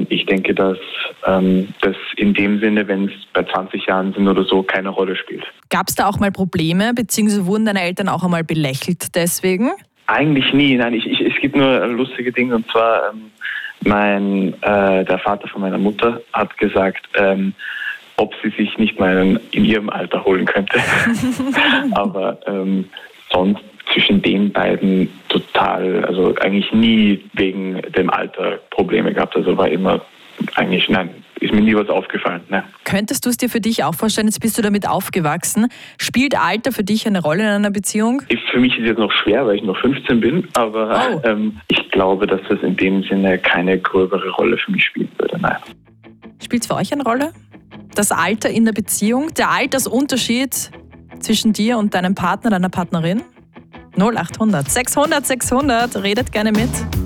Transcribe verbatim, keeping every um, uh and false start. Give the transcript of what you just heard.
ich denke, dass ähm, das in dem Sinne, wenn es bei zwanzig Jahren sind oder so, keine Rolle spielt. Gab es da auch mal Probleme, beziehungsweise wurden deine Eltern auch einmal belächelt deswegen? Eigentlich nie. Nein, ich, ich, es gibt nur lustige Dinge. Und zwar, ähm, mein, äh, der Vater von meiner Mutter hat gesagt, ähm, ob sie sich nicht mal einen in ihrem Alter holen könnte. Aber ähm, sonst zwischen den beiden total, also eigentlich nie wegen dem Alter Probleme gehabt. Also war immer eigentlich, nein, ist mir nie was aufgefallen. Ne. Könntest du es dir für dich auch vorstellen, jetzt bist du damit aufgewachsen, spielt Alter für dich eine Rolle in einer Beziehung? Für mich ist es jetzt noch schwer, weil ich noch fünfzehn bin, aber oh. ähm, ich glaube, dass das in dem Sinne keine gröbere Rolle für mich spielen würde. Nein. Spielt es für euch eine Rolle? Das Alter in der Beziehung, der Altersunterschied zwischen dir und deinem Partner, deiner Partnerin? null acht hundert sechshundert sechshundert, redet gerne mit.